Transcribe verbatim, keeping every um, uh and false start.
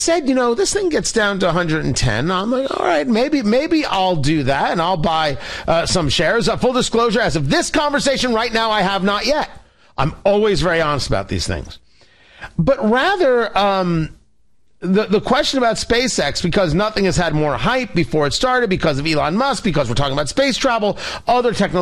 said, you know, this thing gets down to one hundred ten. I'm like, all right, maybe, maybe I'll do that and I'll buy uh, some shares. Uh, full disclosure, as of this conversation right now, I have not yet. I'm always very honest about these things. But rather, um, the, the question about SpaceX, because nothing has had more hype before it started, because of Elon Musk, because we're talking about space travel, other technology.